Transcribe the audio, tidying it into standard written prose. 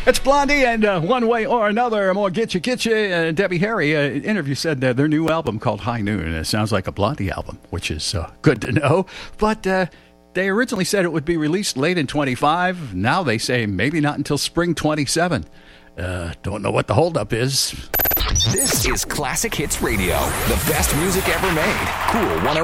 It's Blondie, and one way or another, more Getcha. Debbie Harry interview said their new album called High Noon. It sounds like a Blondie album, which is good to know. But they originally said it would be released late in 25. Now they say maybe not until spring 27. Don't know what the holdup is. This is Classic Hits Radio, the best music ever made. Cool 101.